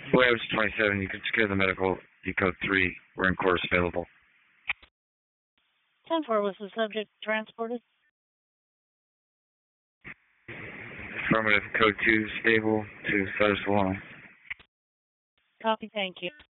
Waves 27, you can secure the medical. Decode 3, we're in course available. 10-4, was the subject transported? Affirmative, code 2, stable to Sutter's line. Copy, thank you.